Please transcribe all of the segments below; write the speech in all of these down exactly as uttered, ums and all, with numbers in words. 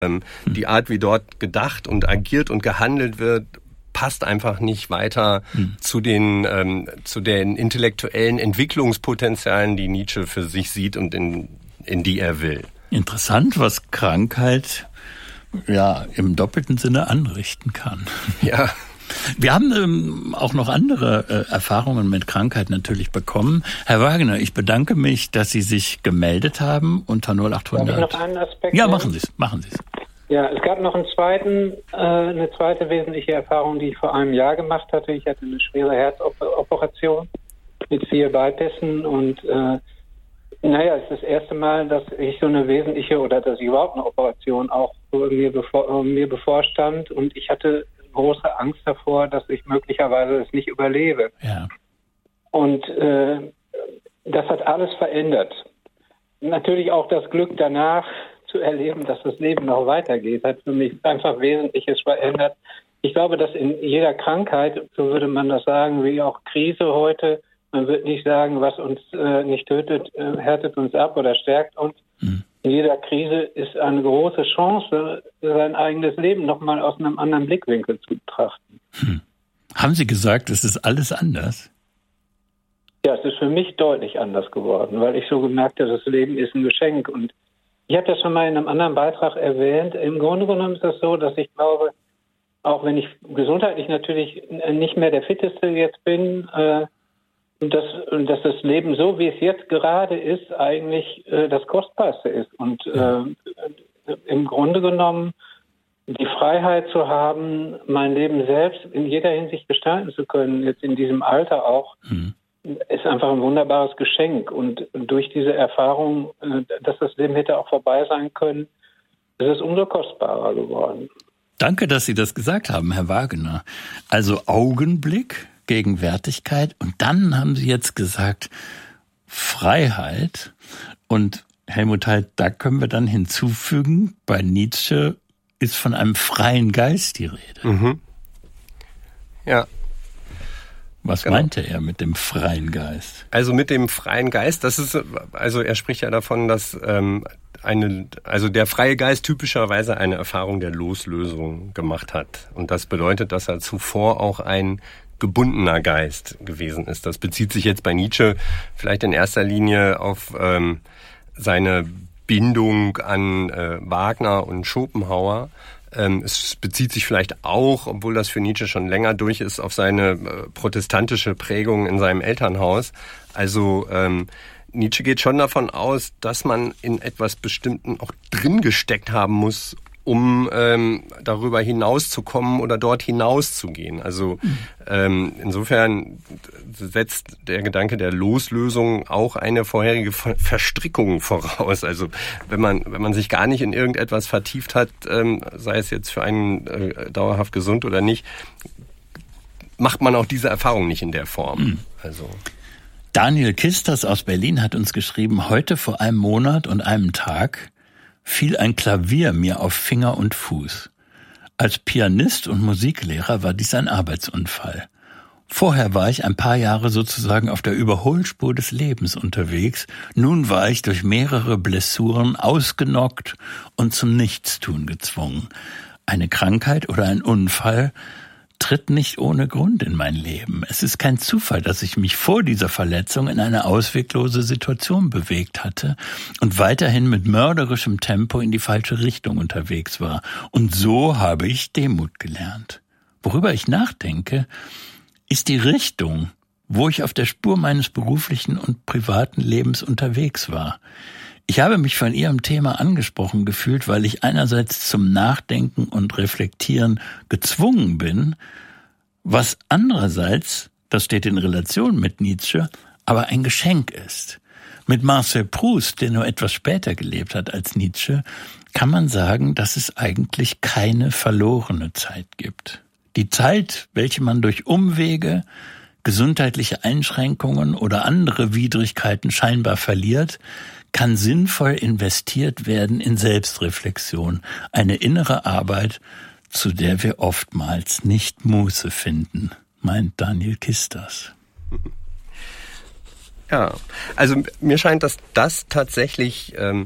Ähm, die Art, wie dort gedacht und agiert und gehandelt wird, passt einfach nicht weiter hm. zu den ähm, zu den intellektuellen Entwicklungspotenzialen, die Nietzsche für sich sieht und in in die er will. Interessant, was Krankheit ja im doppelten Sinne anrichten kann. Ja. Wir haben ähm, auch noch andere äh, Erfahrungen mit Krankheit natürlich bekommen. Herr Wagner, ich bedanke mich, dass Sie sich gemeldet haben unter null achthundert. Darf ich noch einen Aspekt Ja, nehmen? machen Sie es, machen Sie es. Ja, es gab noch einen zweiten, äh, eine zweite wesentliche Erfahrung, die ich vor einem Jahr gemacht hatte. Ich hatte eine schwere Herzoperation mit vier Bypässen und äh, naja, es ist das erste Mal, dass ich so eine wesentliche oder dass ich überhaupt eine Operation auch mir, bevor, mir bevorstand und ich hatte große Angst davor, dass ich möglicherweise es nicht überlebe. Ja. Und äh, das hat alles verändert. Natürlich auch das Glück danach zu erleben, dass das Leben noch weitergeht, hat für mich einfach Wesentliches verändert. Ich glaube, dass in jeder Krankheit, so würde man das sagen, wie auch Krise heute, man wird nicht sagen, was uns äh, nicht tötet, äh, härtet uns ab oder stärkt uns. Mhm. In jeder Krise ist eine große Chance, sein eigenes Leben nochmal aus einem anderen Blickwinkel zu betrachten. Hm. Haben Sie gesagt, es ist alles anders? Ja, es ist für mich deutlich anders geworden, weil ich so gemerkt habe, das Leben ist ein Geschenk. Und ich habe das schon mal in einem anderen Beitrag erwähnt. Im Grunde genommen ist das so, dass ich glaube, auch wenn ich gesundheitlich natürlich nicht mehr der Fitteste jetzt bin, äh, dass, dass das Leben so, wie es jetzt gerade ist, eigentlich äh, das Kostbarste ist. Und äh, im Grunde genommen die Freiheit zu haben, mein Leben selbst in jeder Hinsicht gestalten zu können, jetzt in diesem Alter auch, mhm. ist einfach ein wunderbares Geschenk. Und durch diese Erfahrung, äh, dass das Leben hätte auch vorbei sein können, ist es umso kostbarer geworden. Danke, dass Sie das gesagt haben, Herr Wagner. Also Augenblick, Gegenwärtigkeit und dann haben Sie jetzt gesagt Freiheit und Helmut Heil, da können wir dann hinzufügen, bei Nietzsche ist von einem freien Geist die Rede. Mhm. Ja. Was genau. meinte er mit dem freien Geist? Also mit dem freien Geist, das ist, also er spricht ja davon, dass ähm, eine, also der freie Geist typischerweise eine Erfahrung der Loslösung gemacht hat. Und das bedeutet, dass er zuvor auch ein gebundener Geist gewesen ist. Das bezieht sich jetzt bei Nietzsche vielleicht in erster Linie auf ähm, seine Bindung an äh, Wagner und Schopenhauer. Ähm, es bezieht sich vielleicht auch, obwohl das für Nietzsche schon länger durch ist, auf seine äh, protestantische Prägung in seinem Elternhaus. Also ähm, Nietzsche geht schon davon aus, dass man in etwas Bestimmten auch drin gesteckt haben muss, um ähm, darüber hinauszukommen oder dort hinauszugehen. Also ähm, insofern setzt der Gedanke der Loslösung auch eine vorherige Verstrickung voraus. Also wenn man wenn man sich gar nicht in irgendetwas vertieft hat, ähm, sei es jetzt für einen äh, dauerhaft gesund oder nicht, macht man auch diese Erfahrung nicht in der Form. Mhm. Also Daniel Kisters aus Berlin hat uns geschrieben, heute vor einem Monat und einem Tag fiel ein Klavier mir auf Finger und Fuß. Als Pianist und Musiklehrer war dies ein Arbeitsunfall. Vorher war ich ein paar Jahre sozusagen auf der Überholspur des Lebens unterwegs. Nun war ich durch mehrere Blessuren ausgenockt und zum Nichtstun gezwungen. Eine Krankheit oder ein Unfall tritt nicht ohne Grund in mein Leben. Es ist kein Zufall, dass ich mich vor dieser Verletzung in eine ausweglose Situation bewegt hatte und weiterhin mit mörderischem Tempo in die falsche Richtung unterwegs war. Und so habe ich Demut gelernt. Worüber ich nachdenke, ist die Richtung, wo ich auf der Spur meines beruflichen und privaten Lebens unterwegs war. Ich habe mich von Ihrem Thema angesprochen gefühlt, weil ich einerseits zum Nachdenken und Reflektieren gezwungen bin, was andererseits, das steht in Relation mit Nietzsche, aber ein Geschenk ist. Mit Marcel Proust, der nur etwas später gelebt hat als Nietzsche, kann man sagen, dass es eigentlich keine verlorene Zeit gibt. Die Zeit, welche man durch Umwege, gesundheitliche Einschränkungen oder andere Widrigkeiten scheinbar verliert, kann sinnvoll investiert werden in Selbstreflexion, eine innere Arbeit, zu der wir oftmals nicht Muße finden, meint Daniel Kisters. Ja, also mir scheint, dass das tatsächlich ähm,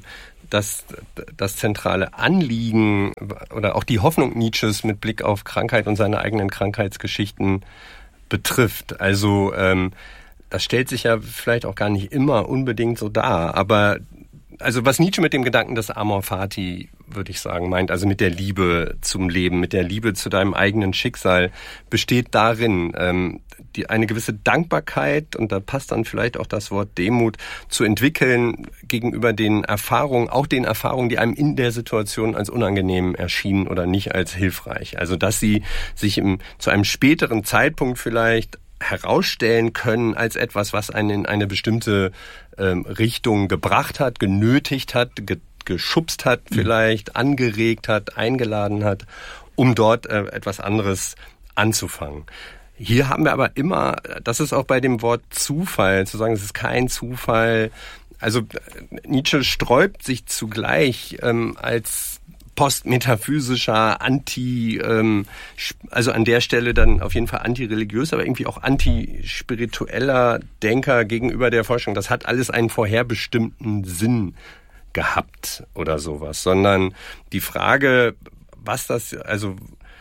das, das zentrale Anliegen oder auch die Hoffnung Nietzsches mit Blick auf Krankheit und seine eigenen Krankheitsgeschichten betrifft. Also ähm, das stellt sich ja vielleicht auch gar nicht immer unbedingt so dar, aber also was Nietzsche mit dem Gedanken des Amor Fati, würde ich sagen, meint, also mit der Liebe zum Leben, mit der Liebe zu deinem eigenen Schicksal, besteht darin, ähm, die eine gewisse Dankbarkeit, und da passt dann vielleicht auch das Wort Demut, zu entwickeln gegenüber den Erfahrungen, auch den Erfahrungen, die einem in der Situation als unangenehm erschienen oder nicht als hilfreich. Also dass sie sich im, zu einem späteren Zeitpunkt vielleicht herausstellen können als etwas, was einen in eine bestimmte ähm, Richtung gebracht hat, genötigt hat, ge- geschubst hat vielleicht, mhm. angeregt hat, eingeladen hat, um dort äh, etwas anderes anzufangen. Hier haben wir aber immer, das ist auch bei dem Wort Zufall, zu sagen, es ist kein Zufall. Also Nietzsche sträubt sich zugleich ähm, als postmetaphysischer, anti, ähm, also an der Stelle dann auf jeden Fall antireligiös, aber irgendwie auch antispiritueller Denker gegenüber der Forschung. Das hat alles einen vorherbestimmten Sinn gehabt oder sowas, sondern die Frage, was das, also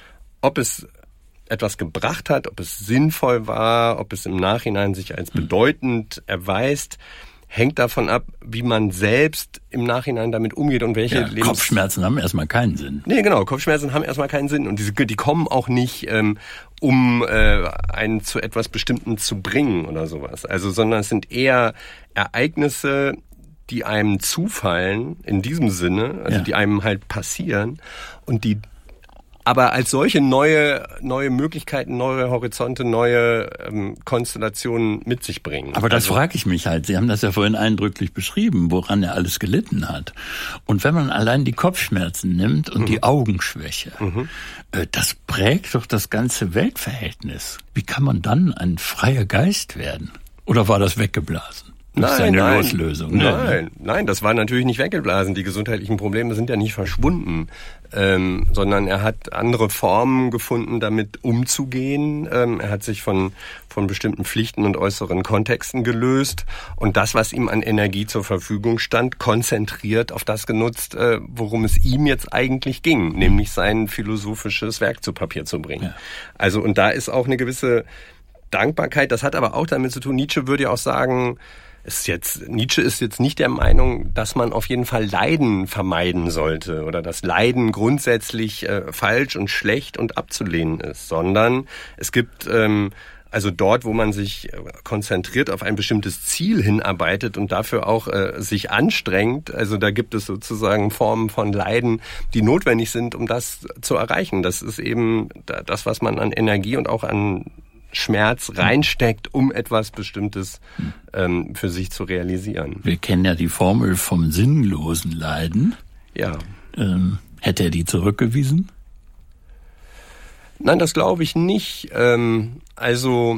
ob es etwas gebracht hat, ob es sinnvoll war, ob es im Nachhinein sich als bedeutend erweist, hängt davon ab, wie man selbst im Nachhinein damit umgeht und welche ja, Lebens... Kopfschmerzen haben erstmal keinen Sinn. Nee, genau, Kopfschmerzen haben erstmal keinen Sinn und diese, die kommen auch nicht, ähm, um äh, einen zu etwas Bestimmten zu bringen oder sowas. Also, sondern es sind eher Ereignisse, die einem zufallen, in diesem Sinne, also ja. die einem halt passieren und die aber als solche neue neue Möglichkeiten, neue Horizonte, neue ähm, Konstellationen mit sich bringen. Aber das also, frage ich mich halt. Sie haben das ja vorhin eindrücklich beschrieben, woran er alles gelitten hat. Und wenn man allein die Kopfschmerzen nimmt und mhm. die Augenschwäche, mhm. äh, das prägt doch das ganze Weltverhältnis. Wie kann man dann ein freier Geist werden? Oder war das weggeblasen? Das ist eine nein, Loslösung. Nein, nein, das war natürlich nicht weggeblasen. Die gesundheitlichen Probleme sind ja nicht verschwunden, ähm, sondern er hat andere Formen gefunden, damit umzugehen. Ähm, er hat sich von von bestimmten Pflichten und äußeren Kontexten gelöst und das, was ihm an Energie zur Verfügung stand, konzentriert auf das genutzt, äh, worum es ihm jetzt eigentlich ging, nämlich sein philosophisches Werk zu Papier zu bringen. Ja. Also und da ist auch eine gewisse Dankbarkeit. Das hat aber auch damit zu tun. Nietzsche würde ja auch sagen, ist jetzt, Nietzsche ist jetzt nicht der Meinung, dass man auf jeden Fall Leiden vermeiden sollte oder dass Leiden grundsätzlich äh, falsch und schlecht und abzulehnen ist, sondern es gibt ähm, also dort, wo man sich konzentriert auf ein bestimmtes Ziel hinarbeitet und dafür auch äh, sich anstrengt, also da gibt es sozusagen Formen von Leiden, die notwendig sind, um das zu erreichen. Das ist eben das, was man an Energie und auch an Schmerz reinsteckt, um etwas Bestimmtes ähm, für sich zu realisieren. Wir kennen ja die Formel vom sinnlosen Leiden. Ja. Ähm, hätte er die zurückgewiesen? Nein, das glaube ich nicht. Ähm, also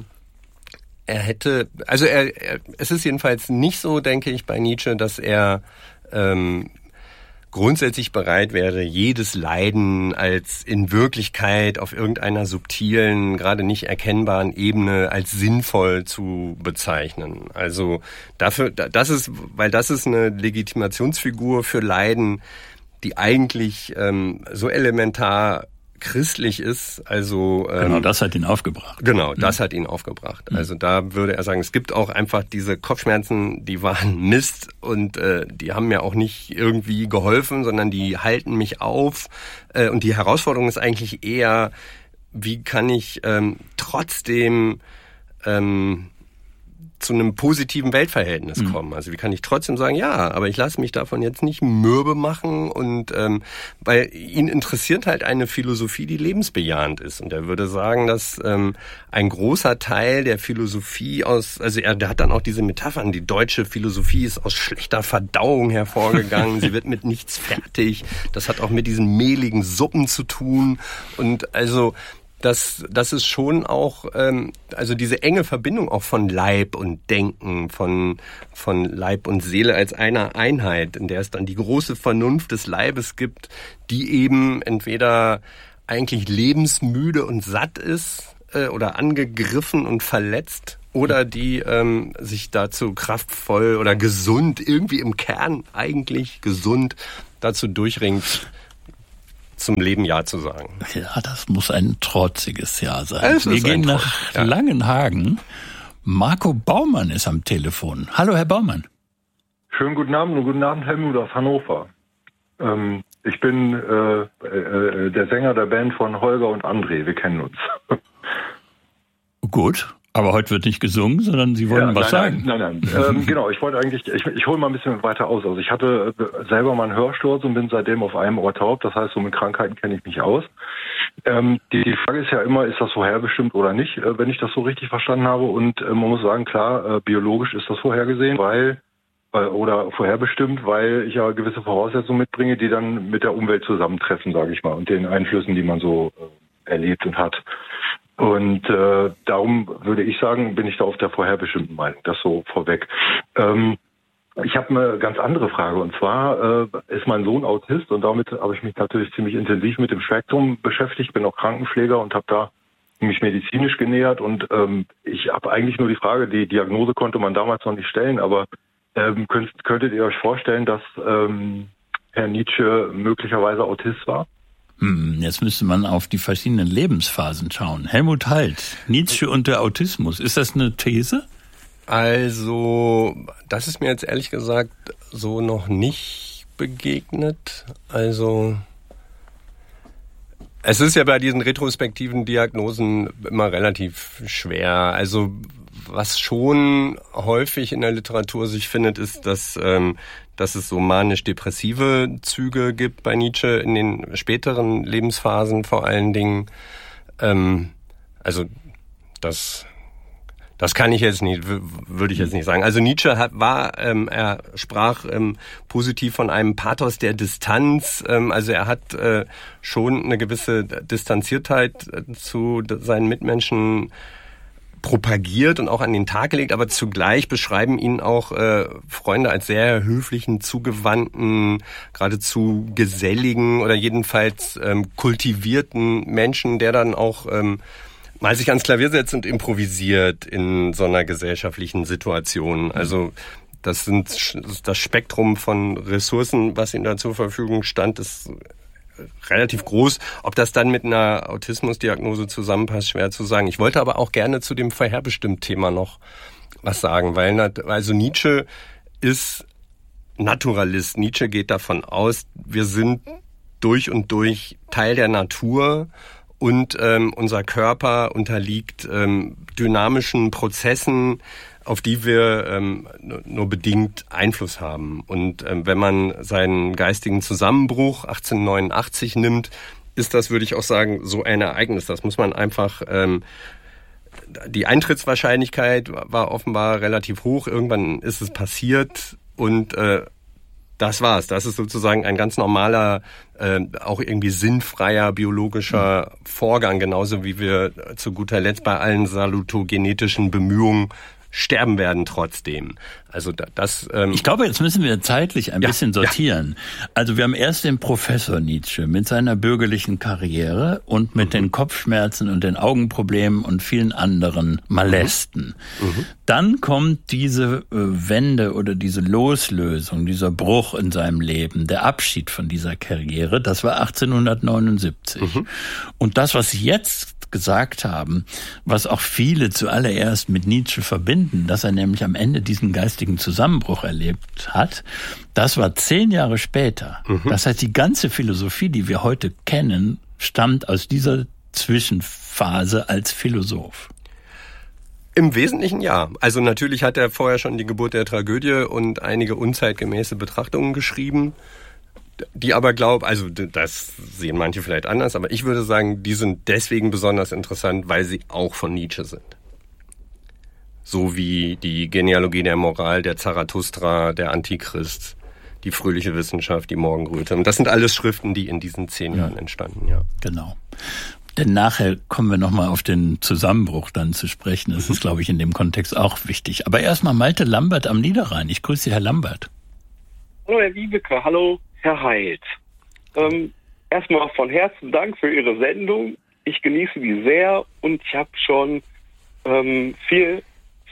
er hätte, also er, er, es ist jedenfalls nicht so, denke ich, bei Nietzsche, dass er ähm, grundsätzlich bereit wäre, jedes Leiden als in Wirklichkeit auf irgendeiner subtilen, gerade nicht erkennbaren Ebene als sinnvoll zu bezeichnen. Also dafür, das ist, weil das ist eine Legitimationsfigur für Leiden, die eigentlich ähm, so elementar christlich ist, also ähm, genau, das hat ihn aufgebracht. Genau, das mhm. hat ihn aufgebracht. Also da würde er sagen, es gibt auch einfach diese Kopfschmerzen, die waren Mist und äh, die haben mir auch nicht irgendwie geholfen, sondern die halten mich auf. Äh, und die Herausforderung ist eigentlich eher, wie kann ich ähm, trotzdem ähm, zu einem positiven Weltverhältnis mhm. kommen. Also wie kann ich trotzdem sagen, ja, aber ich lasse mich davon jetzt nicht mürbe machen und ähm, weil ihn interessiert halt eine Philosophie, die lebensbejahend ist. Und er würde sagen, dass ähm, ein großer Teil der Philosophie aus, also er der hat dann auch diese Metaphern, die deutsche Philosophie ist aus schlechter Verdauung hervorgegangen, sie wird mit nichts fertig. Das hat auch mit diesen mehligen Suppen zu tun und also Das, das ist schon auch, ähm, also diese enge Verbindung auch von Leib und Denken, von, von Leib und Seele als einer Einheit, in der es dann die große Vernunft des Leibes gibt, die eben entweder eigentlich lebensmüde und satt ist äh, oder angegriffen und verletzt oder die ähm, sich dazu kraftvoll oder gesund, irgendwie im Kern eigentlich gesund dazu durchringt, zum Leben Ja zu sagen. Ja, das muss ein trotziges Ja sein. Es Wir gehen Trotz, nach ja. Langenhagen. Marco Baumann ist am Telefon. Hallo, Herr Baumann. Schönen guten Abend und guten Abend, Helmut aus Hannover. Ähm, ich bin äh, äh, der Sänger der Band von Holger und André. Wir kennen uns. Gut, aber heute wird nicht gesungen, sondern Sie wollen ja, was nein, sagen. Nein, nein, nein. ähm, genau, ich wollte eigentlich, ich, ich hole mal ein bisschen weiter aus. Also ich hatte selber mal einen Hörsturz und bin seitdem auf einem Ohr taub. Das heißt, so mit Krankheiten kenne ich mich aus. Ähm, die, die Frage ist ja immer, ist das vorherbestimmt oder nicht, äh, wenn ich das so richtig verstanden habe. Und äh, man muss sagen, klar, äh, biologisch ist das vorhergesehen, weil äh, oder vorherbestimmt, weil ich ja gewisse Voraussetzungen mitbringe, die dann mit der Umwelt zusammentreffen, sage ich mal, und den Einflüssen, die man so äh, erlebt und hat. Und äh, darum würde ich sagen, bin ich da auf der vorherbestimmten Meinung. Das so vorweg. Ähm, ich habe eine ganz andere Frage. Und zwar äh, ist mein Sohn Autist und damit habe ich mich natürlich ziemlich intensiv mit dem Spektrum beschäftigt. Bin auch Krankenpfleger und habe da mich medizinisch genähert. Und ähm, ich habe eigentlich nur die Frage, die Diagnose konnte man damals noch nicht stellen, aber ähm, könnt, könntet ihr euch vorstellen, dass ähm, Herr Nietzsche möglicherweise Autist war? Hm, jetzt müsste man auf die verschiedenen Lebensphasen schauen. Helmut Halt, Nietzsche und der Autismus. Ist das eine These? Also, das ist mir jetzt ehrlich gesagt so noch nicht begegnet. Also, es ist ja bei diesen retrospektiven Diagnosen immer relativ schwer. Also, was schon häufig in der Literatur sich findet, ist, dass, ähm, dass es so manisch-depressive Züge gibt bei Nietzsche in den späteren Lebensphasen vor allen Dingen. Ähm, also das, das kann ich jetzt nicht, würde ich jetzt nicht sagen. Also Nietzsche hat, war, ähm, er sprach ähm, positiv von einem Pathos der Distanz. Ähm, also er hat äh, schon eine gewisse Distanziertheit äh, zu seinen Mitmenschen propagiert und auch an den Tag gelegt, aber zugleich beschreiben ihn auch äh, Freunde als sehr höflichen, zugewandten, geradezu geselligen oder jedenfalls ähm, kultivierten Menschen, der dann auch ähm, mal sich ans Klavier setzt und improvisiert in so einer gesellschaftlichen Situation. Also das sind das Spektrum von Ressourcen, was ihm da zur Verfügung stand, ist relativ groß. Ob das dann mit einer Autismusdiagnose zusammenpasst, schwer zu sagen. Ich wollte aber auch gerne zu dem Vorherbestimmt-Thema noch was sagen, weil also Nietzsche ist Naturalist. Nietzsche geht davon aus, wir sind durch und durch Teil der Natur und ähm, unser Körper unterliegt ähm, dynamischen Prozessen, auf die wir ähm, nur bedingt Einfluss haben. Und ähm, wenn man seinen geistigen Zusammenbruch achtzehnhundertneunundachtzig nimmt, ist das, würde ich auch sagen, so ein Ereignis. Das muss man einfach, ähm, die Eintrittswahrscheinlichkeit war offenbar relativ hoch. Irgendwann ist es passiert und äh, das war's. Das ist sozusagen ein ganz normaler, äh, auch irgendwie sinnfreier biologischer Vorgang, genauso wie wir zu guter Letzt bei allen salutogenetischen Bemühungen sterben werden trotzdem. Also das. Ähm ich glaube, jetzt müssen wir zeitlich ein ja, bisschen sortieren. Ja. Also wir haben erst den Professor Nietzsche mit seiner bürgerlichen Karriere und mit mhm. den Kopfschmerzen und den Augenproblemen und vielen anderen Molesten. Mhm. Dann kommt diese äh, Wende oder diese Loslösung, dieser Bruch in seinem Leben, der Abschied von dieser Karriere. Das war achtzehnhundertneunundsiebzig. Mhm. Und das, was Sie jetzt gesagt haben, was auch viele zuallererst mit Nietzsche verbinden, dass er nämlich am Ende diesen geistigen Zusammenbruch erlebt hat, das war zehn Jahre später. Mhm. Das heißt, die ganze Philosophie, die wir heute kennen, stammt aus dieser Zwischenphase als Philosoph. Im Wesentlichen ja. Also natürlich hat er vorher schon die Geburt der Tragödie und einige unzeitgemäße Betrachtungen geschrieben, die aber glauben, also das sehen manche vielleicht anders, aber ich würde sagen, die sind deswegen besonders interessant, weil sie auch von Nietzsche sind. So wie die Genealogie der Moral, der Zarathustra, der Antichrist, die fröhliche Wissenschaft, die Morgenröte. Und das sind alles Schriften, die in diesen zehn Jahren ja. entstanden, ja. Genau. Denn nachher kommen wir nochmal auf den Zusammenbruch dann zu sprechen. Das mhm. ist, glaube ich, in dem Kontext auch wichtig. Aber erstmal Malte Lambert am Niederrhein. Ich grüße Sie, Herr Lambert. Hallo, Herr Wiebeke. Hallo, Herr Halt. Ähm, erstmal von Herzen Dank für Ihre Sendung. Ich genieße die sehr und ich habe schon ähm, viel,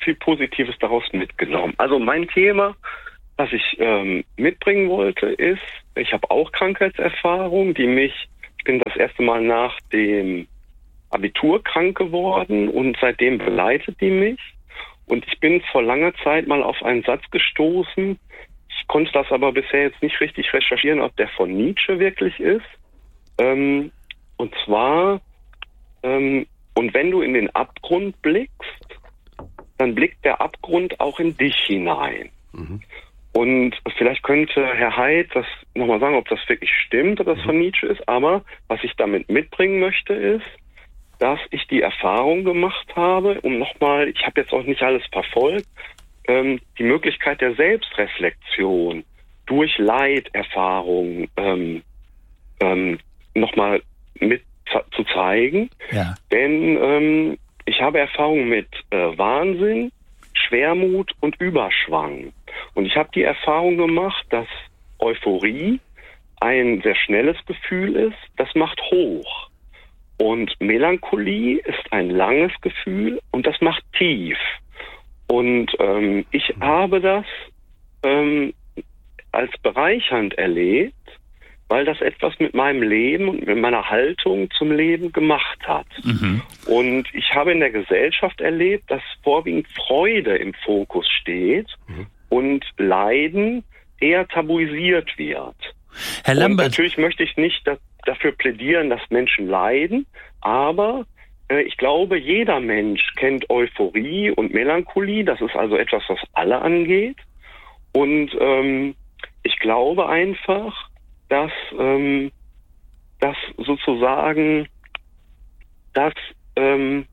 viel Positives daraus mitgenommen. Also mein Thema, was ich ähm, mitbringen wollte, ist, ich habe auch Krankheitserfahrung, die mich, ich bin das erste Mal nach dem Abitur krank geworden und seitdem begleitet die mich. Und ich bin vor langer Zeit mal auf einen Satz gestoßen. Ich konnte das aber bisher jetzt nicht richtig recherchieren, ob der von Nietzsche wirklich ist. Ähm, und zwar, ähm, und wenn du in den Abgrund blickst, dann blickt der Abgrund auch in dich hinein. Mhm. Und vielleicht könnte Herr Haidt das nochmal sagen, ob das wirklich stimmt, ob das von Nietzsche ist. Aber was ich damit mitbringen möchte, ist, dass ich die Erfahrung gemacht habe, um nochmal, ich habe jetzt auch nicht alles verfolgt, ähm, die Möglichkeit der Selbstreflexion durch Leiterfahrung ähm, ähm, nochmal mit zu zeigen. Ja. Denn ähm, ich habe Erfahrung mit äh, Wahnsinn, Schwermut und Überschwang. Und ich habe die Erfahrung gemacht, dass Euphorie ein sehr schnelles Gefühl ist, das macht hoch. Und Melancholie ist ein langes Gefühl und das macht tief. Und ähm, ich habe das ähm, als bereichernd erlebt, weil das etwas mit meinem Leben und mit meiner Haltung zum Leben gemacht hat. Mhm. Und ich habe in der Gesellschaft erlebt, dass vorwiegend Freude im Fokus steht mhm. und Leiden eher tabuisiert wird. Herr Lambert. Und natürlich möchte ich nicht da, dafür plädieren, dass Menschen leiden, aber äh, ich glaube, jeder Mensch kennt Euphorie und Melancholie. Das ist also etwas, was alle angeht. Und ähm, ich glaube einfach, dass, ähm, dass sozusagen, dass, ähm,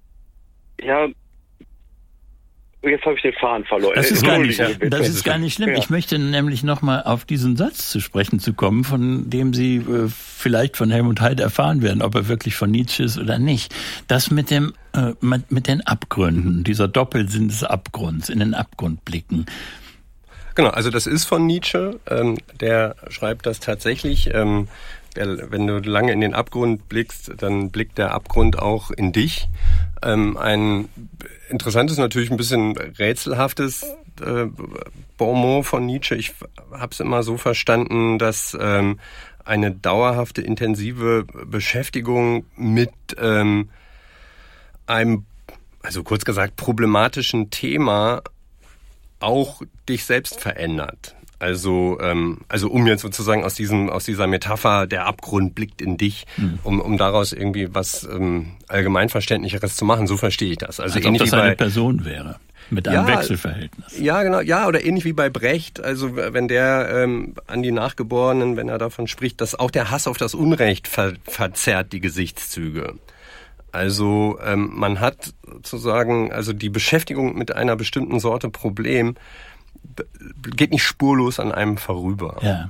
ja, jetzt habe ich den Faden verloren. Das ist gar nicht, das ist gar nicht schlimm. Ja. Ich möchte nämlich nochmal auf diesen Satz zu sprechen zu kommen, von dem Sie äh, vielleicht von Helmut Haidt erfahren werden, ob er wirklich von Nietzsche ist oder nicht. Das mit dem, äh, mit, mit den Abgründen, dieser Doppelsinn des Abgrunds, in den Abgrund blicken. Genau, also das ist von Nietzsche. Ähm, der schreibt das tatsächlich. Ähm, der, wenn du lange in den Abgrund blickst, dann blickt der Abgrund auch in dich. Ähm, ein interessantes, natürlich ein bisschen rätselhaftes äh, Bonmot von Nietzsche. Ich habe es immer so verstanden, dass ähm, eine dauerhafte, intensive Beschäftigung mit ähm, einem, also kurz gesagt, problematischen Thema auch dich selbst verändert. Also, ähm, also um jetzt sozusagen aus diesem, aus dieser Metapher, der Abgrund blickt in dich, mhm. um, um daraus irgendwie was ähm, Allgemeinverständlicheres zu machen. So verstehe ich das. Also Als ähnlich ob das wie bei, eine Person wäre mit einem ja, Wechselverhältnis. Ja, genau. Ja, oder ähnlich wie bei Brecht. Also wenn der ähm, an die Nachgeborenen, wenn er davon spricht, dass auch der Hass auf das Unrecht ver- verzerrt die Gesichtszüge. Also ähm, man hat sozusagen, also die Beschäftigung mit einer bestimmten Sorte Problem geht nicht spurlos an einem vorüber. Ja.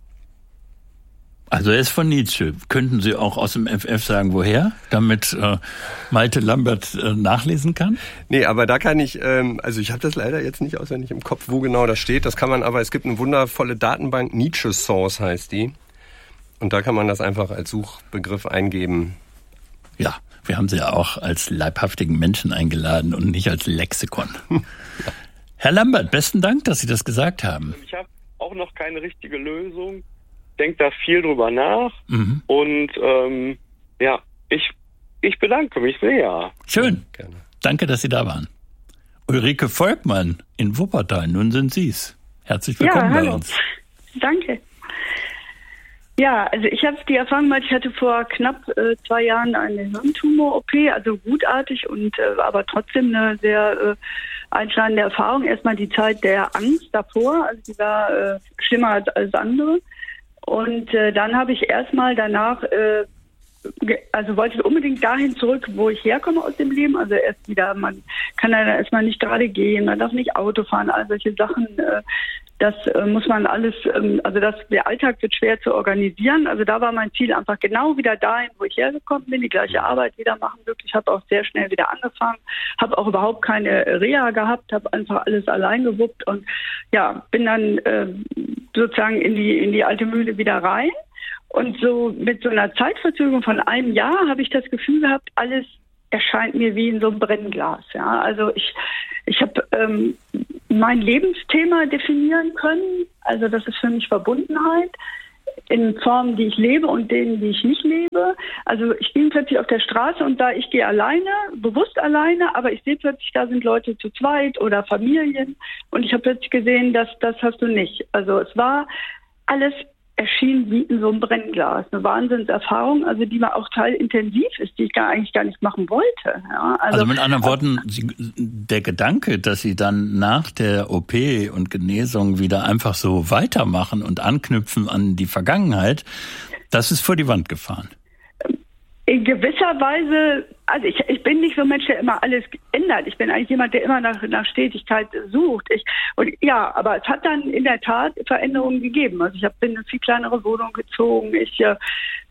Also er ist von Nietzsche. Könnten Sie auch aus dem F F sagen, woher? Damit äh, Malte Lambert äh, nachlesen kann? Nee, aber da kann ich, ähm, also ich habe das leider jetzt nicht auswendig im Kopf, wo genau das steht. Das kann man aber, es gibt eine wundervolle Datenbank, Nietzsche Source heißt die. Und da kann man das einfach als Suchbegriff eingeben. Ja, wir haben Sie ja auch als leibhaftigen Menschen eingeladen und nicht als Lexikon. Ja. Herr Lambert, besten Dank, dass Sie das gesagt haben. Ich habe auch noch keine richtige Lösung. Denke da viel drüber nach. Mhm. Und ähm, ja, ich, ich bedanke mich sehr. Schön. Gerne. Danke, dass Sie da waren. Ulrike Volkmann in Wuppertal, nun sind Sie's. Herzlich willkommen ja, bei uns. Danke. Ja, also ich habe die Erfahrung gemacht, ich hatte vor knapp äh, zwei Jahren eine Hirntumor-O P, also gutartig und äh, aber trotzdem eine sehr äh, einschneidende Erfahrung. Erstmal die Zeit der Angst davor, also die war äh, schlimmer als alles andere. Und äh, dann habe ich erstmal danach, äh, ge- also wollte ich unbedingt dahin zurück, wo ich herkomme aus dem Leben. Also erst wieder, man kann dann erstmal nicht gerade gehen, man darf nicht Auto fahren, all solche Sachen. Äh, Das äh, muss man alles, ähm, also das, der Alltag wird schwer zu organisieren. Also da war mein Ziel einfach genau wieder dahin, wo ich hergekommen bin, die gleiche Arbeit wieder machen. Wirklich, habe auch sehr schnell wieder angefangen, habe auch überhaupt keine Reha gehabt, habe einfach alles allein gewuppt und ja, bin dann äh, sozusagen in die in die alte Mühle wieder rein. Und so mit so einer Zeitverzögerung von einem Jahr habe ich das Gefühl gehabt, alles erscheint mir wie in so einem Brennglas. Ja, also ich, ich habe ähm, mein Lebensthema definieren können. Also das ist für mich Verbundenheit in Formen, die ich lebe und denen, die ich nicht lebe. Also ich bin plötzlich auf der Straße und da ich gehe alleine, bewusst alleine, aber ich sehe plötzlich, da sind Leute zu zweit oder Familien und ich habe plötzlich gesehen, dass das hast du nicht. Also es war alles erschien wie in so einem Brennglas. Eine Wahnsinnserfahrung, also die war auch teilintensiv ist, die ich gar eigentlich gar nicht machen wollte. Ja, also, also mit anderen Worten, der Gedanke, dass Sie dann nach der O P und Genesung wieder einfach so weitermachen und anknüpfen an die Vergangenheit, das ist vor die Wand gefahren. In gewisser Weise, also ich, ich bin nicht so ein Mensch, der immer alles ändert. Ich bin eigentlich jemand, der immer nach, nach Stetigkeit sucht. Ich, und ja, aber es hat dann in der Tat Veränderungen gegeben. Also ich hab, bin in eine viel kleinere Wohnung gezogen. Ich äh,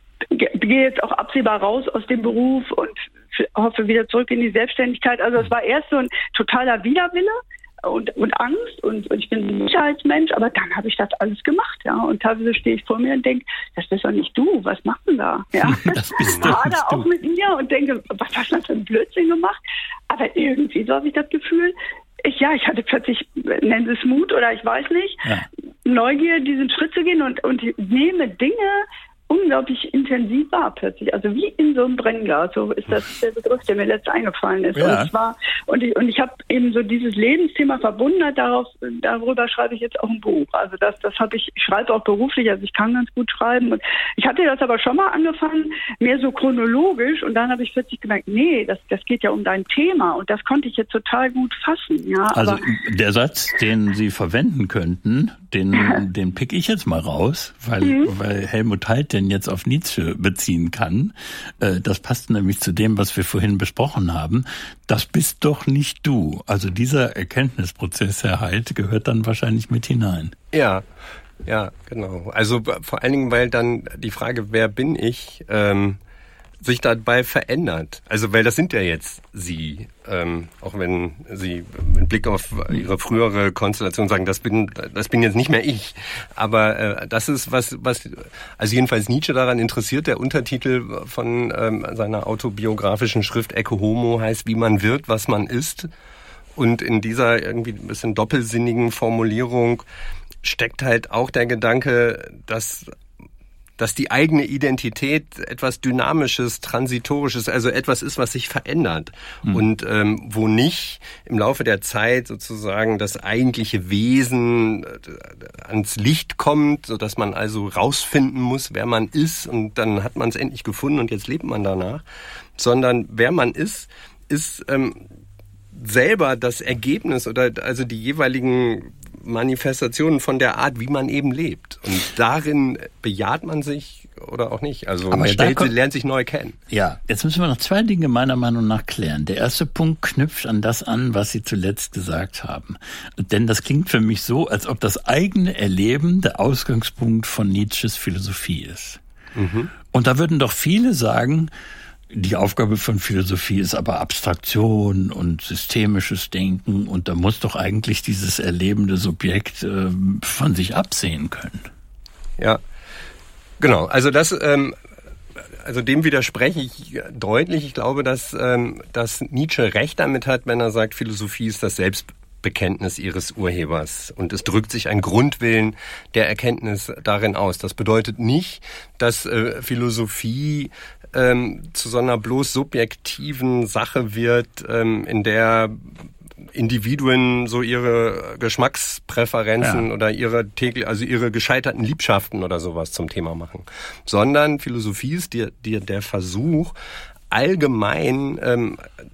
gehe jetzt auch absehbar raus aus dem Beruf und hoffe wieder zurück in die Selbstständigkeit. Also es war erst so ein totaler Widerwille und, und Angst und, und ich bin ein Sicherheitsmensch, aber dann habe ich das alles gemacht, ja. Und teilweise stehe ich vor mir und denke, das bist doch nicht du, was machst du denn da? Ja. Das bist doch nicht du. Auch mit mir und denke, was hast du denn für einen Blödsinn gemacht? Aber irgendwie so habe ich das Gefühl, ich, ja, ich hatte plötzlich, nennen Sie es Mut oder ich weiß nicht, ja. Neugier, diesen Schritt zu gehen und, und nehme Dinge unglaublich intensiv war plötzlich, also wie in so einem Brennglas, so ist das der Begriff, der mir letztens eingefallen ist. Ja. Und zwar und ich und ich habe eben so dieses Lebensthema verbunden, darauf darüber schreibe ich jetzt auch ein Buch. Also das das habe ich, ich schreibe auch beruflich, also ich kann ganz gut schreiben und ich hatte das aber schon mal angefangen, mehr so chronologisch und dann habe ich plötzlich gemerkt, nee, das das geht ja um dein Thema und das konnte ich jetzt total gut fassen. Ja, also aber der Satz, den Sie verwenden könnten, den den pick ich jetzt mal raus, weil mhm. weil Helmut Halt denn jetzt auf Nietzsche beziehen kann. Das passt nämlich zu dem, was wir vorhin besprochen haben. Das bist doch nicht du. Also dieser Erkenntnisprozess, Herr Halt, gehört dann wahrscheinlich mit hinein. Ja, ja, genau. Also vor allen Dingen, weil dann die Frage, wer bin ich, ähm, sich dabei verändert. Also weil das sind ja jetzt Sie, ähm, auch wenn Sie mit Blick auf Ihre frühere Konstellation sagen, das bin das bin jetzt nicht mehr ich. Aber äh, das ist was, was also jedenfalls Nietzsche daran interessiert. Der Untertitel von ähm, seiner autobiografischen Schrift Ecce Homo heißt, wie man wird, was man ist. Und in dieser irgendwie ein bisschen doppelsinnigen Formulierung steckt halt auch der Gedanke, dass dass die eigene Identität etwas Dynamisches, Transitorisches, also etwas ist, was sich verändert. Mhm. Und ähm, wo nicht im Laufe der Zeit sozusagen das eigentliche Wesen ans Licht kommt, sodass man also rausfinden muss, wer man ist und dann hat man es endlich gefunden und jetzt lebt man danach. Sondern wer man ist, ist ähm, selber das Ergebnis oder also die jeweiligen Manifestationen von der Art, wie man eben lebt. Und darin bejaht man sich oder auch nicht. Also man stellt, kommt, lernt sich neu kennen. Ja, jetzt müssen wir noch zwei Dinge meiner Meinung nach klären. Der erste Punkt knüpft an das an, was Sie zuletzt gesagt haben. Denn das klingt für mich so, als ob das eigene Erleben der Ausgangspunkt von Nietzsches Philosophie ist. Mhm. Und da würden doch viele sagen, die Aufgabe von Philosophie ist aber Abstraktion und systemisches Denken und da muss doch eigentlich dieses erlebende Subjekt äh, von sich absehen können. Ja, genau. Also das, ähm, also dem widerspreche ich deutlich. Ich glaube, dass, ähm, dass Nietzsche recht damit hat, wenn er sagt, Philosophie ist das Selbstbekenntnis ihres Urhebers und es drückt sich ein Grundwillen der Erkenntnis darin aus. Das bedeutet nicht, dass äh, Philosophie Ähm, zu so einer bloß subjektiven Sache wird, ähm, in der Individuen so ihre Geschmackspräferenzen ja. oder ihre täglich, also ihre gescheiterten Liebschaften oder sowas zum Thema machen. Sondern Philosophie ist die, die, der Versuch, allgemein ähm,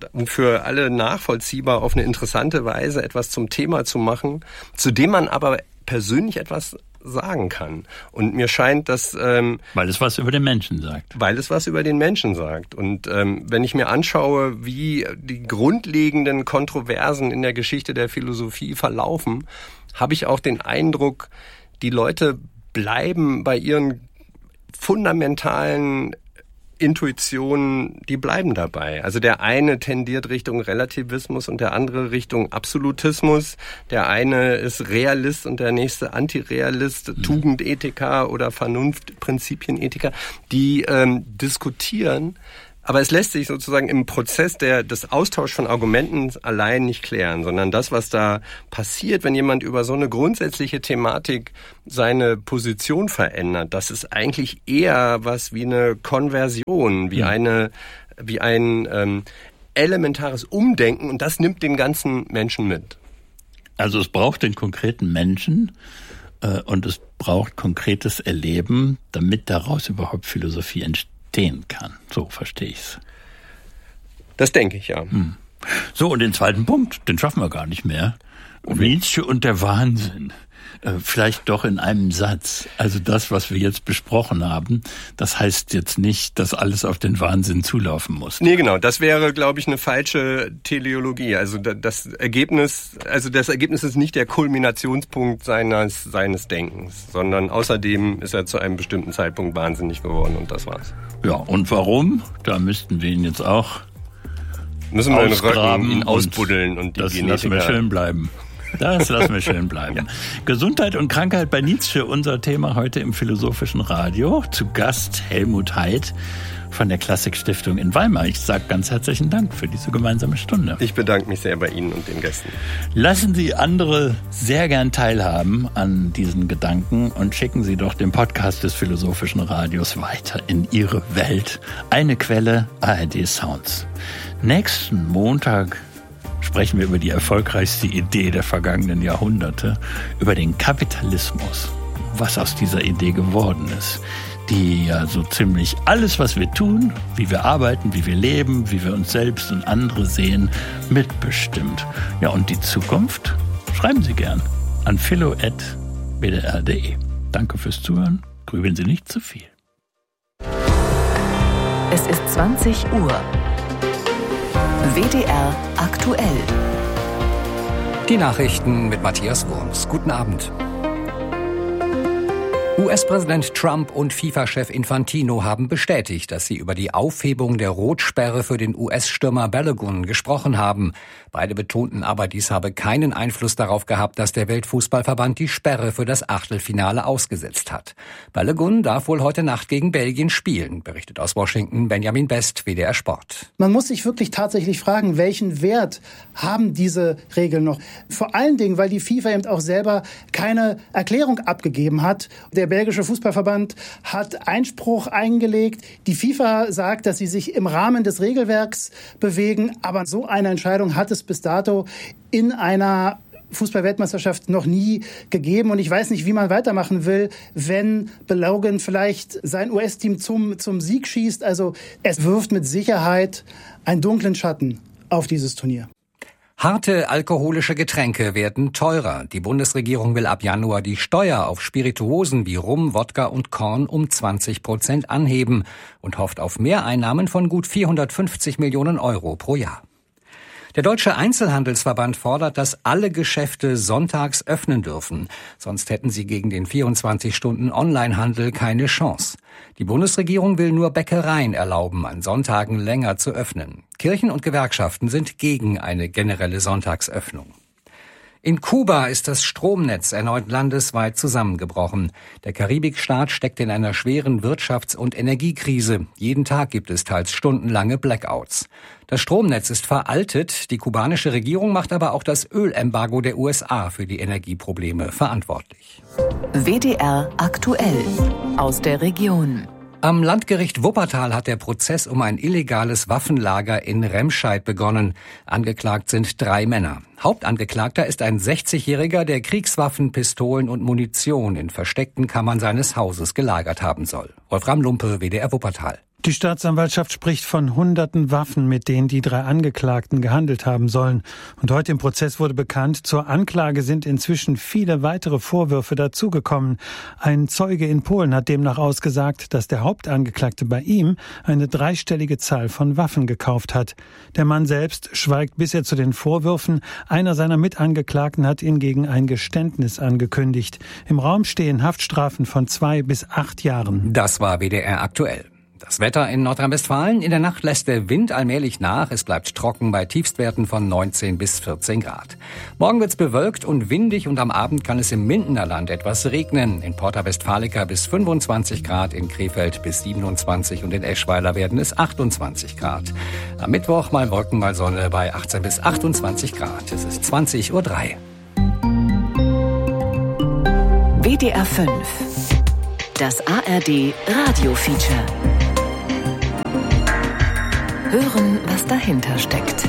für alle nachvollziehbar auf eine interessante Weise etwas zum Thema zu machen, zu dem man aber persönlich etwas sagen kann. Und mir scheint, dass... Ähm, weil es was über den Menschen sagt. Weil es was über den Menschen sagt. Und ähm, wenn ich mir anschaue, wie die grundlegenden Kontroversen in der Geschichte der Philosophie verlaufen, habe ich auch den Eindruck, die Leute bleiben bei ihren fundamentalen Intuitionen, die bleiben dabei. Also der eine tendiert Richtung Relativismus und der andere Richtung Absolutismus. Der eine ist Realist und der nächste Antirealist, mhm. Tugendethiker oder Vernunftprinzipienethiker. Die ähm, diskutieren Aber es lässt sich sozusagen im Prozess der, des Austauschs von Argumenten allein nicht klären, sondern das, was da passiert, wenn jemand über so eine grundsätzliche Thematik seine Position verändert, das ist eigentlich eher was wie eine Konversion, wie eine, wie ein ähm, elementares Umdenken, und das nimmt den ganzen Menschen mit. Also es braucht den konkreten Menschen äh, und es braucht konkretes Erleben, damit daraus überhaupt Philosophie entsteht. kann. So verstehe ich's. Das denke ich, ja. Hm. So, und den zweiten Punkt, den schaffen wir gar nicht mehr. Nietzsche und der Wahnsinn. Äh, vielleicht doch in einem Satz. Also das, was wir jetzt besprochen haben, das heißt jetzt nicht, dass alles auf den Wahnsinn zulaufen muss. Nee, genau. Das wäre, glaube ich, eine falsche Teleologie. Also das Ergebnis, also das Ergebnis ist nicht der Kulminationspunkt seines, seines Denkens, sondern außerdem ist er zu einem bestimmten Zeitpunkt wahnsinnig geworden, und das war's. Ja, und warum? Da müssten wir ihn jetzt auch Müssen wir ihn röcken, ihn ausbuddeln und die das Genetiker. Lassen wir schön bleiben. Das lassen wir schön bleiben. Ja. Gesundheit und Krankheit bei Nietzsche, unser Thema heute im Philosophischen Radio. Zu Gast Helmut Haid von der Klassik-Stiftung in Weimar. Ich sage ganz herzlichen Dank für diese gemeinsame Stunde. Ich bedanke mich sehr bei Ihnen und den Gästen. Lassen Sie andere sehr gern teilhaben an diesen Gedanken und schicken Sie doch den Podcast des Philosophischen Radios weiter in Ihre Welt. Eine Quelle, A R D Sounds. Nächsten Montag sprechen wir über die erfolgreichste Idee der vergangenen Jahrhunderte, über den Kapitalismus, was aus dieser Idee geworden ist, die ja so ziemlich alles, was wir tun, wie wir arbeiten, wie wir leben, wie wir uns selbst und andere sehen, mitbestimmt. Ja, und die Zukunft? Schreiben Sie gern an philo at b d r punkt d e. Danke fürs Zuhören. Grübeln Sie nicht zu viel. Es ist zwanzig Uhr. W D R aktuell. Die Nachrichten mit Matthias Wurms. Guten Abend. U S-Präsident Trump und FIFA-Chef Infantino haben bestätigt, dass sie über die Aufhebung der Rotsperre für den U S-Stürmer Balogun gesprochen haben. Beide betonten aber, dies habe keinen Einfluss darauf gehabt, dass der Weltfußballverband die Sperre für das Achtelfinale ausgesetzt hat. Balogun darf wohl heute Nacht gegen Belgien spielen, berichtet aus Washington Benjamin Best, W D R Sport. Man muss sich wirklich tatsächlich fragen, welchen Wert haben diese Regeln noch? Vor allen Dingen, weil die FIFA eben auch selber keine Erklärung abgegeben hat. Der belgische Fußballverband hat Einspruch eingelegt. Die FIFA sagt, dass sie sich im Rahmen des Regelwerks bewegen. Aber so eine Entscheidung hat es bis dato in einer Fußball-Weltmeisterschaft noch nie gegeben. Und ich weiß nicht, wie man weitermachen will, wenn Balogun vielleicht sein U S-Team zum, zum Sieg schießt. Also es wirft mit Sicherheit einen dunklen Schatten auf dieses Turnier. Harte alkoholische Getränke werden teurer. Die Bundesregierung will ab Januar die Steuer auf Spirituosen wie Rum, Wodka und Korn um zwanzig Prozent anheben und hofft auf Mehreinnahmen von gut vierhundertfünfzig Millionen Euro pro Jahr. Der Deutsche Einzelhandelsverband fordert, dass alle Geschäfte sonntags öffnen dürfen. Sonst hätten sie gegen den vierundzwanzig-Stunden-Onlinehandel keine Chance. Die Bundesregierung will nur Bäckereien erlauben, an Sonntagen länger zu öffnen. Kirchen und Gewerkschaften sind gegen eine generelle Sonntagsöffnung. In Kuba ist das Stromnetz erneut landesweit zusammengebrochen. Der Karibikstaat steckt in einer schweren Wirtschafts- und Energiekrise. Jeden Tag gibt es teils stundenlange Blackouts. Das Stromnetz ist veraltet. Die kubanische Regierung macht aber auch das Ölembargo der U S A für die Energieprobleme verantwortlich. W D R aktuell aus der Region. Am Landgericht Wuppertal hat der Prozess um ein illegales Waffenlager in Remscheid begonnen. Angeklagt sind drei Männer. Hauptangeklagter ist ein sechzigjähriger, der Kriegswaffen, Pistolen und Munition in versteckten Kammern seines Hauses gelagert haben soll. Wolfram Lumpe, W D R Wuppertal. Die Staatsanwaltschaft spricht von hunderten Waffen, mit denen die drei Angeklagten gehandelt haben sollen. Und heute im Prozess wurde bekannt, zur Anklage sind inzwischen viele weitere Vorwürfe dazugekommen. Ein Zeuge in Polen hat demnach ausgesagt, dass der Hauptangeklagte bei ihm eine dreistellige Zahl von Waffen gekauft hat. Der Mann selbst schweigt bisher zu den Vorwürfen. Einer seiner Mitangeklagten hat hingegen ein Geständnis angekündigt. Im Raum stehen Haftstrafen von zwei bis acht Jahren. Das war W D R aktuell. Das Wetter in Nordrhein-Westfalen. In der Nacht lässt der Wind allmählich nach. Es bleibt trocken bei Tiefstwerten von neunzehn bis vierzehn Grad. Morgen wird's bewölkt und windig und am Abend kann es im Mindener Land etwas regnen. In Porta Westfalica bis fünfundzwanzig Grad, in Krefeld bis siebenundzwanzig und in Eschweiler werden es achtundzwanzig Grad. Am Mittwoch mal Wolken, mal Sonne bei achtzehn bis achtundzwanzig Grad. Es ist zwanzig Uhr drei. W D R fünf. Das A R D Radio-Feature. Hören, was dahinter steckt.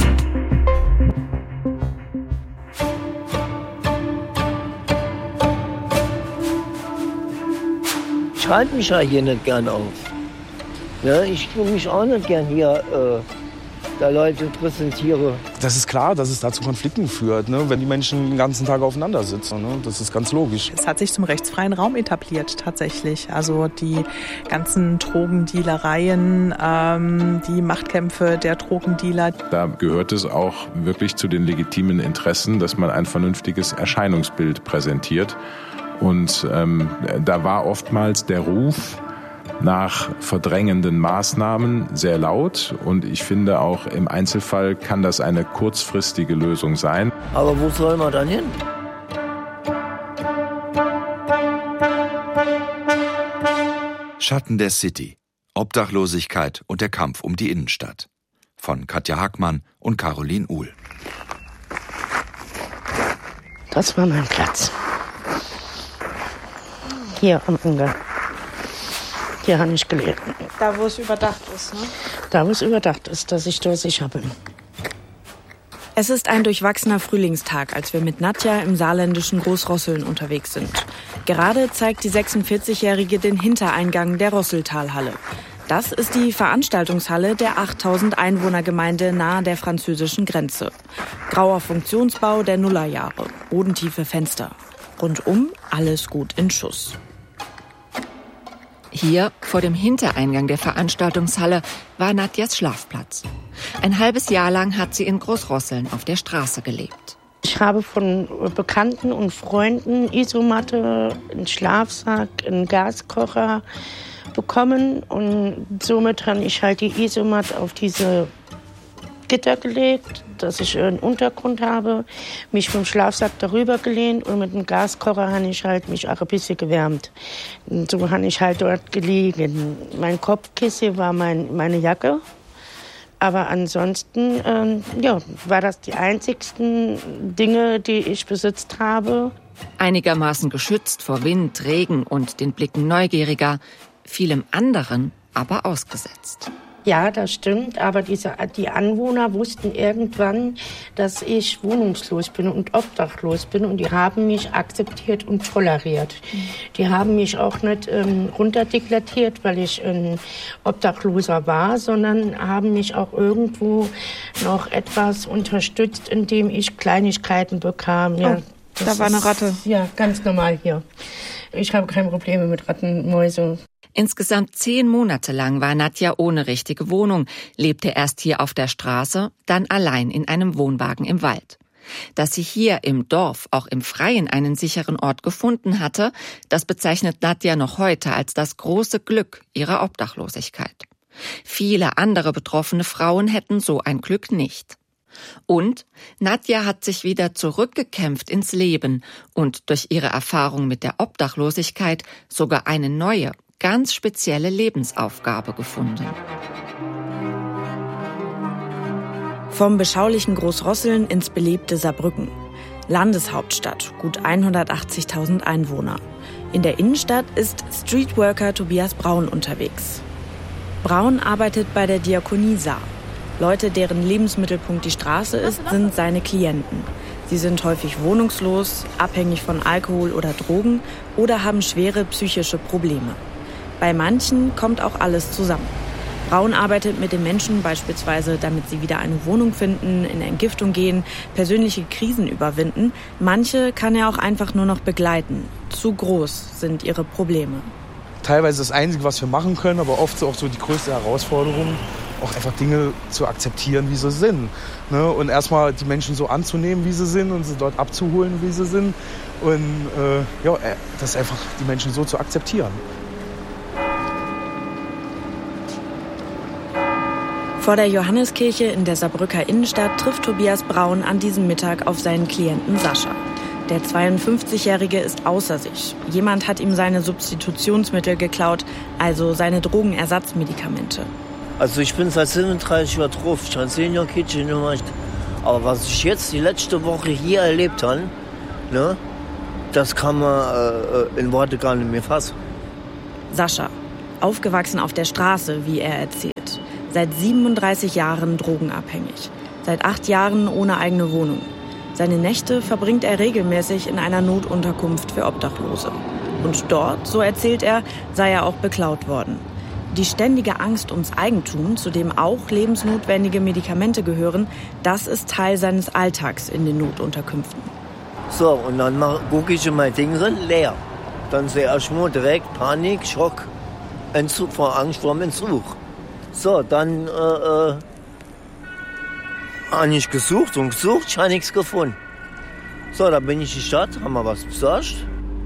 Ich halte mich ja hier nicht gern auf. Ja, ich tue mich auch nicht gern hier äh, da Leute präsentiere. Das ist klar, dass es da zu Konflikten führt, ne? Wenn die Menschen den ganzen Tag aufeinander sitzen. Ne? Das ist ganz logisch. Es hat sich zum rechtsfreien Raum etabliert, tatsächlich. Also die ganzen Drogendealereien, ähm, die Machtkämpfe der Drogendealer. Da gehört es auch wirklich zu den legitimen Interessen, dass man ein vernünftiges Erscheinungsbild präsentiert. Und ähm, da war oftmals der Ruf nach verdrängenden Maßnahmen sehr laut. Und ich finde auch im Einzelfall kann das eine kurzfristige Lösung sein. Aber wo soll man dann hin? Schatten der City, Obdachlosigkeit und der Kampf um die Innenstadt. Von Katja Hackmann und Caroline Uhl. Das war mein Platz. Hier am Eingang. Hier habe ich gelebt. Da, wo es überdacht ist, ne? Da, wo es überdacht ist, dass ich da sicher bin. Es ist ein durchwachsener Frühlingstag, als wir mit Nadja im saarländischen Großrosseln unterwegs sind. Gerade zeigt die sechsundvierzigjährige den Hintereingang der Rosseltalhalle. Das ist die Veranstaltungshalle der achttausend Einwohnergemeinde nahe der französischen Grenze. Grauer Funktionsbau der Nullerjahre, bodentiefe Fenster. Rundum alles gut in Schuss. Hier, vor dem Hintereingang der Veranstaltungshalle, war Nadjas Schlafplatz. Ein halbes Jahr lang hat sie in Großrosseln auf der Straße gelebt. Ich habe von Bekannten und Freunden Isomatte, einen Schlafsack, einen Gaskocher bekommen. Und somit habe ich halt die Isomatte auf diese Gitter gelegt, dass ich einen Untergrund habe, mich vom Schlafsack darüber gelehnt und mit dem Gaskocher habe ich halt mich auch ein bisschen gewärmt. Und so habe ich halt dort gelegen. Mein Kopfkissen war mein, meine Jacke, aber ansonsten ähm, ja, war das die einzigsten Dinge, die ich besitzt habe. Einigermaßen geschützt vor Wind, Regen und den Blicken Neugieriger, vielem anderen aber ausgesetzt. Ja, das stimmt, aber diese, die Anwohner wussten irgendwann, dass ich wohnungslos bin und obdachlos bin und die haben mich akzeptiert und toleriert. Die haben mich auch nicht ähm, runterdeklariert, weil ich ein Obdachloser war, sondern haben mich auch irgendwo noch etwas unterstützt, indem ich Kleinigkeiten bekam. Ja, oh, da war eine Ratte. Ist, ja, ganz normal hier. Ich habe keine Probleme mit Ratten, Mäuse. Insgesamt zehn Monate lang war Nadja ohne richtige Wohnung, lebte erst hier auf der Straße, dann allein in einem Wohnwagen im Wald. Dass sie hier im Dorf, auch im Freien, einen sicheren Ort gefunden hatte, das bezeichnet Nadja noch heute als das große Glück ihrer Obdachlosigkeit. Viele andere betroffene Frauen hätten so ein Glück nicht. Und Nadja hat sich wieder zurückgekämpft ins Leben und durch ihre Erfahrung mit der Obdachlosigkeit sogar eine neue, ganz spezielle Lebensaufgabe gefunden. Vom beschaulichen Großrosseln ins belebte Saarbrücken. Landeshauptstadt, gut hundertachtzigtausend Einwohner. In der Innenstadt ist Streetworker Tobias Braun unterwegs. Braun arbeitet bei der Diakonie Saar. Leute, deren Lebensmittelpunkt die Straße ist, sind seine Klienten. Sie sind häufig wohnungslos, abhängig von Alkohol oder Drogen oder haben schwere psychische Probleme. Bei manchen kommt auch alles zusammen. Braun arbeitet mit den Menschen beispielsweise, damit sie wieder eine Wohnung finden, in Entgiftung gehen, persönliche Krisen überwinden. Manche kann er auch einfach nur noch begleiten. Zu groß sind ihre Probleme. Teilweise das Einzige, was wir machen können, aber oft auch so die größte Herausforderung, auch einfach Dinge zu akzeptieren, wie sie sind. Ne? Und erstmal die Menschen so anzunehmen, wie sie sind und sie dort abzuholen, wie sie sind. Und äh, ja, das einfach die Menschen so zu akzeptieren. Vor der Johanneskirche in der Saarbrücker Innenstadt trifft Tobias Braun an diesem Mittag auf seinen Klienten Sascha. Der zweiundfünfzigjährige ist außer sich. Jemand hat ihm seine Substitutionsmittel geklaut, also seine Drogenersatzmedikamente. Also ich bin seit siebenunddreißig Jahren drauf. Ich habe zehn Jahre Kitchen gemacht. Aber was ich jetzt die letzte Woche hier erlebt habe, ne, das kann man äh, in Worte gar nicht mehr fassen. Sascha, aufgewachsen auf der Straße, wie er erzählt. Seit siebenunddreißig Jahren drogenabhängig. Seit acht Jahren ohne eigene Wohnung. Seine Nächte verbringt er regelmäßig in einer Notunterkunft für Obdachlose. Und dort, so erzählt er, sei er auch beklaut worden. Die ständige Angst ums Eigentum, zu dem auch lebensnotwendige Medikamente gehören, das ist Teil seines Alltags in den Notunterkünften. So, und dann gucke ich in mein Ding rein, leer. Dann sehe ich mal direkt Panik, Schock, Entzug vor Angst vor dem Entzug. So, dann äh, äh, habe ich gesucht und gesucht, ich habe nichts gefunden. So, da bin ich in die Stadt, haben wir was besorgt.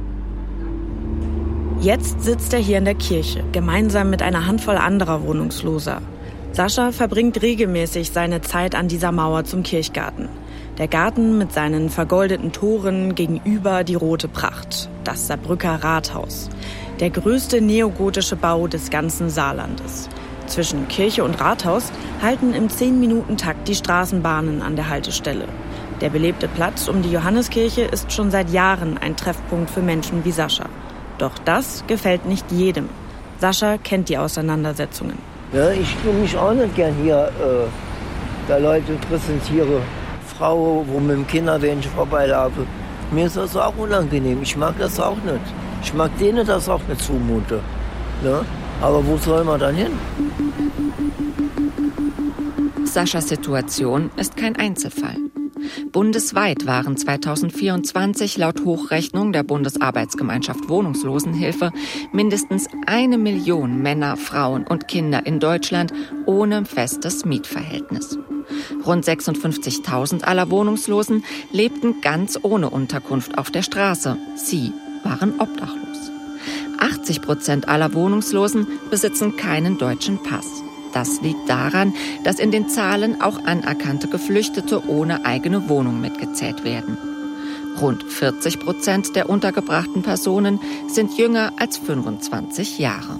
Jetzt sitzt er hier in der Kirche, gemeinsam mit einer Handvoll anderer Wohnungsloser. Sascha verbringt regelmäßig seine Zeit an dieser Mauer zum Kirchgarten. Der Garten mit seinen vergoldeten Toren, gegenüber die rote Pracht, das Saarbrücker Rathaus. Der größte neogotische Bau des ganzen Saarlandes. Zwischen Kirche und Rathaus halten im zehn-Minuten-Takt die Straßenbahnen an der Haltestelle. Der belebte Platz um die Johanneskirche ist schon seit Jahren ein Treffpunkt für Menschen wie Sascha. Doch das gefällt nicht jedem. Sascha kennt die Auseinandersetzungen. Ja, ich tue mich auch nicht gern hier, äh, da Leute präsentiere. Frau, wo mit dem Kinderwähnchen vorbeilaufe. Mir ist das auch unangenehm. Ich mag das auch nicht. Ich mag denen das auch nicht zumute. Ne? Aber wo soll man dann hin? Saschas Situation ist kein Einzelfall. Bundesweit waren zweitausendvierundzwanzig laut Hochrechnung der Bundesarbeitsgemeinschaft Wohnungslosenhilfe mindestens eine Million Männer, Frauen und Kinder in Deutschland ohne festes Mietverhältnis. Rund sechsundfünfzigtausend aller Wohnungslosen lebten ganz ohne Unterkunft auf der Straße. Sie waren obdachlos. achtzig Prozent aller Wohnungslosen besitzen keinen deutschen Pass. Das liegt daran, dass in den Zahlen auch anerkannte Geflüchtete ohne eigene Wohnung mitgezählt werden. Rund vierzig Prozent der untergebrachten Personen sind jünger als fünfundzwanzig Jahre.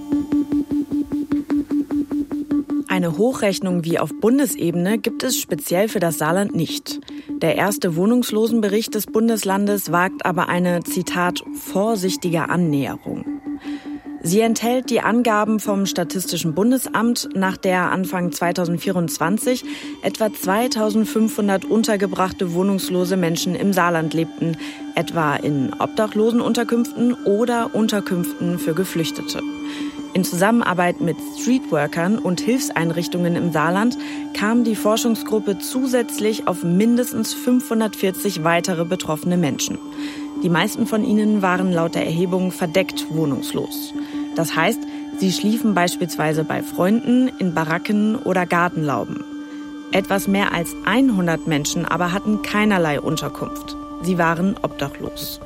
Eine Hochrechnung wie auf Bundesebene gibt es speziell für das Saarland nicht. Der erste Wohnungslosenbericht des Bundeslandes wagt aber eine, Zitat, vorsichtige Annäherung. Sie enthält die Angaben vom Statistischen Bundesamt, nach der Anfang zweitausendvierundzwanzig etwa zweitausendfünfhundert untergebrachte wohnungslose Menschen im Saarland lebten, etwa in Obdachlosenunterkünften oder Unterkünften für Geflüchtete. In Zusammenarbeit mit Streetworkern und Hilfseinrichtungen im Saarland kam die Forschungsgruppe zusätzlich auf mindestens fünfhundertvierzig weitere betroffene Menschen. Die meisten von ihnen waren laut der Erhebung verdeckt wohnungslos. Das heißt, sie schliefen beispielsweise bei Freunden, in Baracken oder Gartenlauben. Etwas mehr als hundert Menschen aber hatten keinerlei Unterkunft. Sie waren obdachlos.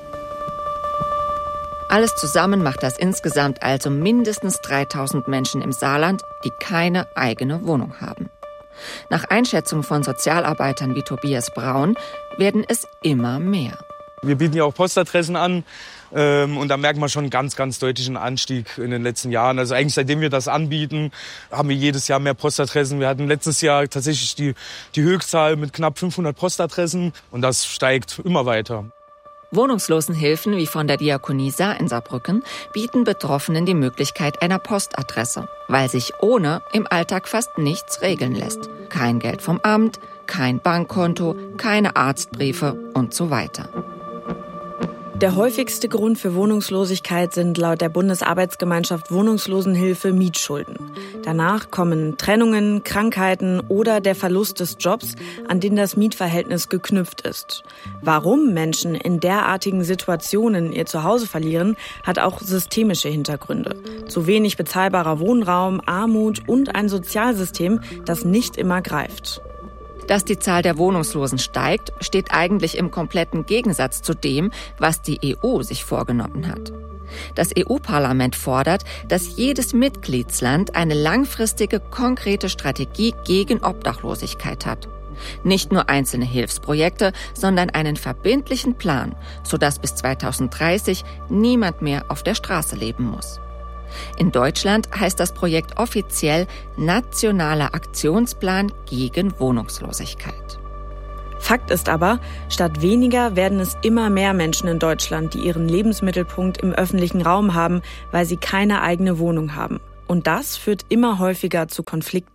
Alles zusammen macht das insgesamt also mindestens dreitausend Menschen im Saarland, die keine eigene Wohnung haben. Nach Einschätzung von Sozialarbeitern wie Tobias Braun werden es immer mehr. Wir bieten ja auch Postadressen an ähm, und da merkt man schon einen ganz, ganz deutlichen Anstieg in den letzten Jahren. Also eigentlich seitdem wir das anbieten, haben wir jedes Jahr mehr Postadressen. Wir hatten letztes Jahr tatsächlich die, die Höchstzahl mit knapp fünfhundert Postadressen und das steigt immer weiter. Wohnungslosenhilfen wie von der Diakonie Saar in Saarbrücken bieten Betroffenen die Möglichkeit einer Postadresse, weil sich ohne im Alltag fast nichts regeln lässt. Kein Geld vom Amt, kein Bankkonto, keine Arztbriefe und so weiter. Der häufigste Grund für Wohnungslosigkeit sind laut der Bundesarbeitsgemeinschaft Wohnungslosenhilfe Mietschulden. Danach kommen Trennungen, Krankheiten oder der Verlust des Jobs, an den das Mietverhältnis geknüpft ist. Warum Menschen in derartigen Situationen ihr Zuhause verlieren, hat auch systemische Hintergründe. Zu wenig bezahlbarer Wohnraum, Armut und ein Sozialsystem, das nicht immer greift. Dass die Zahl der Wohnungslosen steigt, steht eigentlich im kompletten Gegensatz zu dem, was die E U sich vorgenommen hat. Das E U-Parlament fordert, dass jedes Mitgliedsland eine langfristige, konkrete Strategie gegen Obdachlosigkeit hat. Nicht nur einzelne Hilfsprojekte, sondern einen verbindlichen Plan, sodass bis zweitausenddreißig niemand mehr auf der Straße leben muss. In Deutschland heißt das Projekt offiziell Nationaler Aktionsplan gegen Wohnungslosigkeit. Fakt ist aber, statt weniger werden es immer mehr Menschen in Deutschland, die ihren Lebensmittelpunkt im öffentlichen Raum haben, weil sie keine eigene Wohnung haben. Und das führt immer häufiger zu Konflikten.